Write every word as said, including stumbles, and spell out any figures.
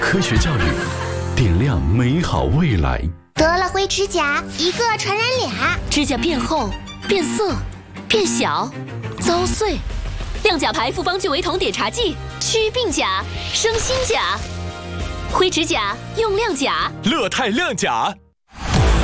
科学教育，点亮美好未来。 得了灰指甲，一个传染俩， 指甲变厚、变色、变小、遭碎。亮甲牌复方聚维酮碘茶剂，祛病甲，生新甲。灰指甲用亮甲， 乐泰亮甲。